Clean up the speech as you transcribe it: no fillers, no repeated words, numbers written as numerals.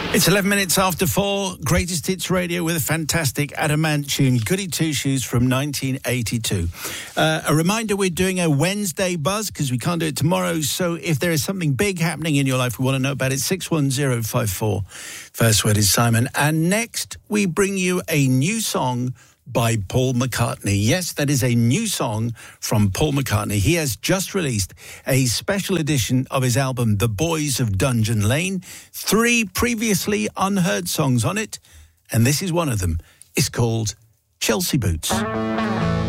It's 11 minutes after 4, Greatest Hits Radio with a fantastic Adamant tune, Goody Two Shoes from 1982. A reminder, we're doing a Wednesday buzz because we can't do it tomorrow, so if there is something big happening in your life we want to know about it, 61054. First word is Simon. And next, we bring you a new song by Paul McCartney. Yes, that is a new song from Paul McCartney. He has just released a special edition of his album, The Boys of Dungeon Lane. 3 previously unheard songs on it, and this is one of them. It's called Chelsea Boots.